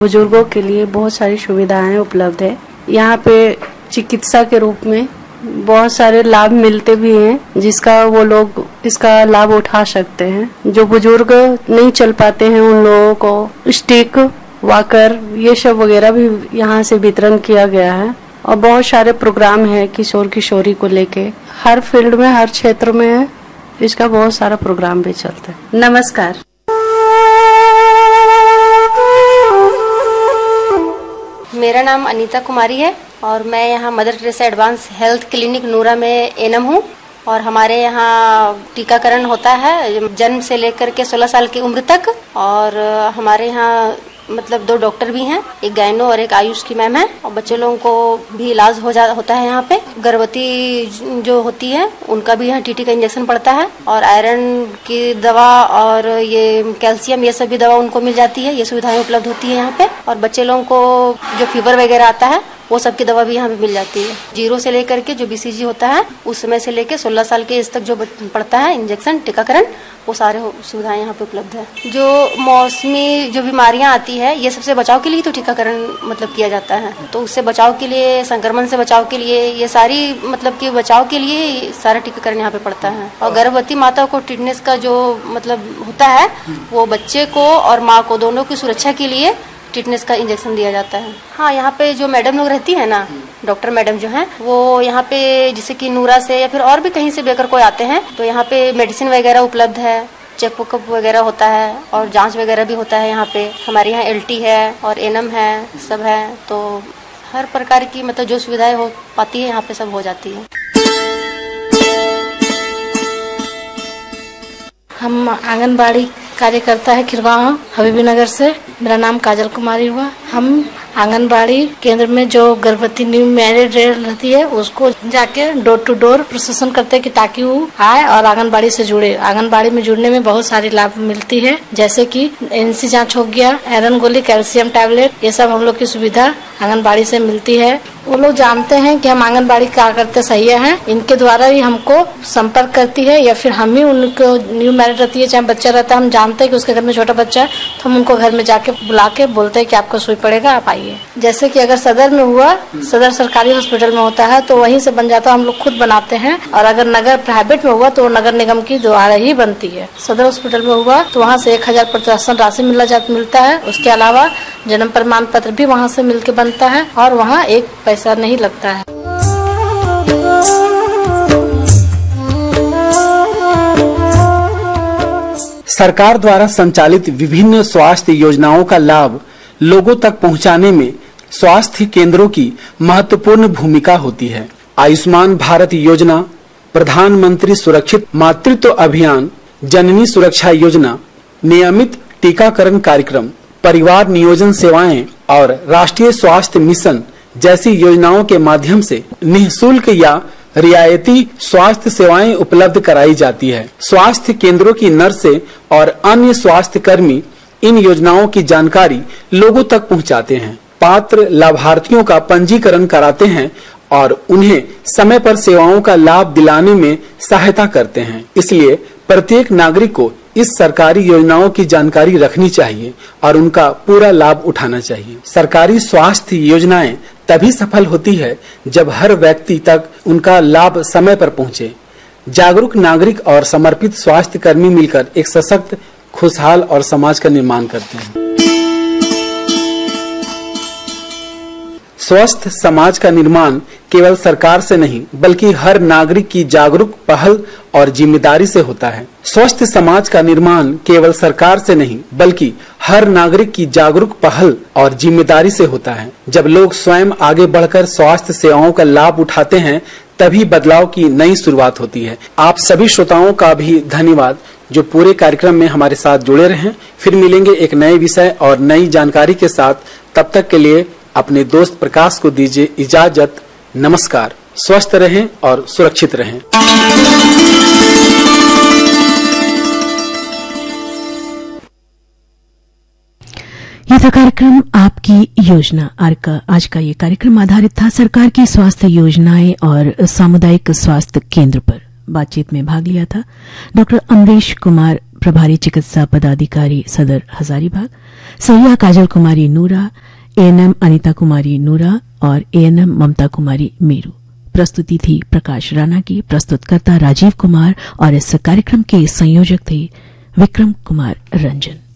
बुजुर्गों के लिए बहुत सारी सुविधाएं उपलब्ध है। यहाँ पे चिकित्सा के रूप में बहुत सारे लाभ मिलते भी हैं, जिसका वो लोग इसका लाभ उठा सकते हैं। जो बुजुर्ग नहीं चल पाते हैं उन लोगों को स्टिक, वॉकर, ये सब वगैरह भी यहाँ से वितरण किया गया है। और बहुत सारे प्रोग्राम है किशोर किशोरी को लेके, हर फील्ड में, हर क्षेत्र में है, इसका बहुत सारा प्रोग्राम भी चलता है। नमस्कार। मेरा नाम अनीता कुमारी है और मैं यहाँ mother Teresa advance health clinic नूरा में एनएम हूँ। और हमारे यहाँ टीकाकरण होता है जन्म से लेकर के 16 साल की उम्र तक। और हमारे यहाँ मतलब 2 डॉक्टर भी हैं, एक गायनो और एक आयुष की मैम है। और बच्चे लोगों को भी इलाज होता है यहाँ पे। गर्भवती जो होती है उनका भी यहाँ टीटी का इंजेक्शन पड़ता है। और आयरन की दवा और ये कैल्शियम, ये सभी दवा उनको मिल जाती है। ये सुविधाएं उपलब्ध होती है यहाँ पे। और बच्चे लोगों को जो फीवर वगैरह आता है वो सब की दवा भी यहाँ पे मिल जाती है। 0 से लेकर के जो बीसीजी होता है उस समय से लेकर 16 साल के एज तक जो पड़ता है इंजेक्शन, टीकाकरण, वो सारे सुविधाएं यहाँ पे उपलब्ध है। जो मौसमी जो बीमारियां आती है ये सबसे बचाव के लिए तो टीकाकरण मतलब किया जाता है। तो उससे बचाव के लिए, संक्रमण से बचाव के लिए, ये सारी मतलब कि बचाव के लिए सारा टीकाकरण यहाँ पे पड़ता है। और गर्भवती माता को टिटनेस का जो मतलब होता है वो बच्चे को और माँ को दोनों की सुरक्षा के लिए टिटनेस का इंजेक्शन दिया जाता है। हाँ, यहाँ पे जो मैडम लोग रहती है ना, डॉक्टर मैडम जो हैं, वो यहाँ पे जैसे कि नूरा से या फिर और भी कहीं से भी अगर कोई आते हैं तो यहाँ पे मेडिसिन वगैरह उपलब्ध है, चेकअप वगैरह होता है और जांच वगैरह भी होता है यहाँ पे। हमारे यहाँ एलटी है और एनएम है, सब है। तो हर प्रकार की मतलब जो सुविधाएं हो पाती है यहाँ पे सब हो जाती है। हम आंगनबाड़ी कार्यकर्ता है खिरगांव हबीबी नगर से। मेरा नाम काजल कुमारी हुआ। हम आंगनबाड़ी केंद्र में जो गर्भवती न्यू मैरिड रहती है उसको जाके डोर टू डोर प्रोसेसन करते हैं कि ताकि वो आए और आंगनबाड़ी से जुड़े। आंगनबाड़ी में जुड़ने में बहुत सारी लाभ मिलती है, जैसे कि एनसी जांच हो गया, आयरन गोली, कैल्शियम टैबलेट, ये सब हम लोग की सुविधा आंगनबाड़ी से मिलती है। वो लोग जानते हैं कि हम आंगनबाड़ी कार्यकर्ता सहिया हैं, इनके द्वारा ही हमको संपर्क करती है या फिर हम ही उनको, न्यू मैरिड रहती है चाहे बच्चा रहता है, हम जानते हैं कि उसके घर में छोटा बच्चा है तो हम उनको घर में जाके बुला के बोलते हैं कि आपको सुई पड़ेगा, आप आइए। जैसे कि अगर सदर में हुआ, सदर सरकारी हॉस्पिटल में होता है तो वहीं से बन जाता है, हम लोग खुद बनाते हैं। और अगर नगर प्राइवेट में हुआ तो नगर निगम की द्वारा ही बनती है। सदर हॉस्पिटल में हुआ तो वहाँ से 1000 प्रशासन राशि मिलता है। उसके अलावा जन्म प्रमाण पत्र भी वहाँ से मिलके बनता है और वहाँ एक पैसा नहीं लगता है। सरकार द्वारा संचालित विभिन्न स्वास्थ्य योजनाओं का लाभ लोगों तक पहुंचाने में स्वास्थ्य केंद्रों की महत्वपूर्ण भूमिका होती है। आयुष्मान भारत योजना, प्रधानमंत्री सुरक्षित मातृत्व अभियान, जननी सुरक्षा योजना, नियमित टीकाकरण कार्यक्रम, परिवार नियोजन सेवाएं और राष्ट्रीय स्वास्थ्य मिशन जैसी योजनाओं के माध्यम से निःशुल्क या रियायती स्वास्थ्य सेवाएं उपलब्ध कराई जाती है। स्वास्थ्य केंद्रों की नर्सें और अन्य स्वास्थ्य कर्मी इन योजनाओं की जानकारी लोगों तक पहुंचाते हैं, पात्र लाभार्थियों का पंजीकरण कराते हैं और उन्हें समय पर सेवाओं का लाभ दिलाने में सहायता करते हैं। इसलिए प्रत्येक नागरिक को इस सरकारी योजनाओं की जानकारी रखनी चाहिए और उनका पूरा लाभ उठाना चाहिए। सरकारी स्वास्थ्य योजनाएं तभी सफल होती है जब हर व्यक्ति तक उनका लाभ समय पर पहुंचे। जागरूक नागरिक और समर्पित स्वास्थ्य कर्मी मिलकर एक सशक्त, खुशहाल और समाज का निर्माण करते हैं। स्वस्थ समाज का निर्माण केवल सरकार से नहीं बल्कि हर नागरिक की जागरूक पहल और जिम्मेदारी से होता है। स्वस्थ समाज का निर्माण केवल सरकार से नहीं बल्कि हर नागरिक की जागरूक पहल और जिम्मेदारी से होता है। जब लोग स्वयं आगे बढ़कर स्वास्थ्य सेवाओं का लाभ उठाते हैं तभी बदलाव की नई शुरुआत होती है। आप सभी श्रोताओं का भी धन्यवाद जो पूरे कार्यक्रम में हमारे साथ जुड़े रहे। फिर मिलेंगे एक नए विषय और नई जानकारी के साथ। तब तक के लिए अपने दोस्त प्रकाश को दीजिए इजाजत। नमस्कार। स्वस्थ रहें और सुरक्षित रहें। यह था कार्यक्रम आपकी योजना। आज का ये कार्यक्रम आधारित था सरकार की स्वास्थ्य योजनाएं और सामुदायिक स्वास्थ्य केंद्र पर। बातचीत में भाग लिया था डॉक्टर अमरीश कुमार, प्रभारी चिकित्सा पदाधिकारी सदर हजारीबाग, सैया काजल कुमारी नूरा, एएनएम अनीता कुमारी नूरा और एएनएम ममता कुमारी मेरू। प्रस्तुति थी प्रकाश राणा की, प्रस्तुतकर्ता राजीव कुमार और इस कार्यक्रम के संयोजक थे विक्रम कुमार रंजन।